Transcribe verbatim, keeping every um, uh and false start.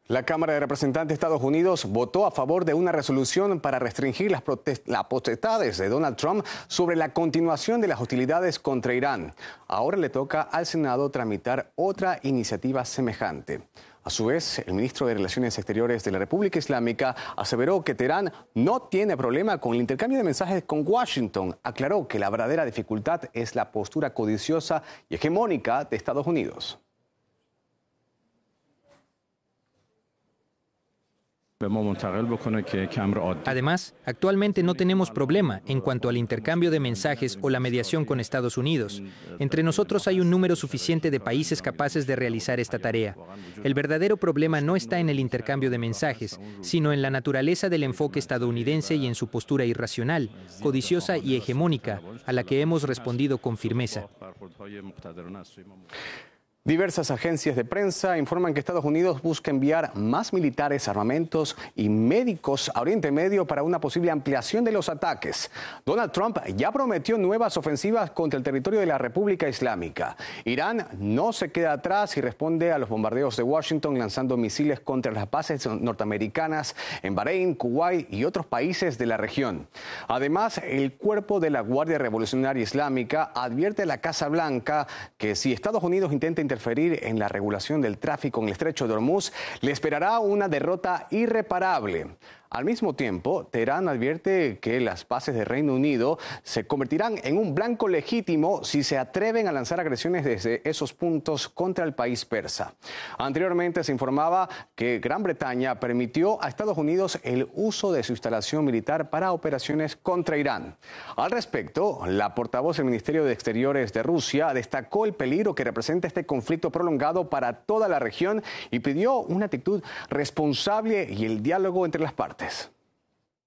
La Cámara de Representantes de Estados Unidos votó a favor de una resolución para restringir las, las potestades de Donald Trump sobre la continuación de las hostilidades contra Irán. Ahora le toca al Senado tramitar otra iniciativa semejante. A su vez, el ministro de Relaciones Exteriores de la República Islámica aseveró que Teherán no tiene problema con el intercambio de mensajes con Washington. Aclaró que la verdadera dificultad es la postura codiciosa y hegemónica de Estados Unidos. Además, actualmente no tenemos problema en cuanto al intercambio de mensajes o la mediación con Estados Unidos. Entre nosotros hay un número suficiente de países capaces de realizar esta tarea. El verdadero problema no está en el intercambio de mensajes, sino en la naturaleza del enfoque estadounidense y en su postura irracional, codiciosa y hegemónica, a la que hemos respondido con firmeza. Diversas agencias de prensa informan que Estados Unidos busca enviar más militares, armamentos y médicos a Oriente Medio para una posible ampliación de los ataques. Donald Trump ya prometió nuevas ofensivas contra el territorio de la República Islámica. Irán no se queda atrás y responde a los bombardeos de Washington lanzando misiles contra las bases norteamericanas en Bahrein, Kuwait y otros países de la región. Además, el cuerpo de la Guardia Revolucionaria Islámica advierte a la Casa Blanca que si Estados Unidos intenta interferir en la regulación del tráfico en el estrecho de Hormuz, le esperará una derrota irreparable. Al mismo tiempo, Teherán advierte que las bases de Reino Unido se convertirán en un blanco legítimo si se atreven a lanzar agresiones desde esos puntos contra el país persa. Anteriormente se informaba que Gran Bretaña permitió a Estados Unidos el uso de su instalación militar para operaciones contra Irán. Al respecto, la portavoz del Ministerio de Exteriores de Rusia destacó el peligro que representa este conflicto prolongado para toda la región y pidió una actitud responsable y el diálogo entre las partes.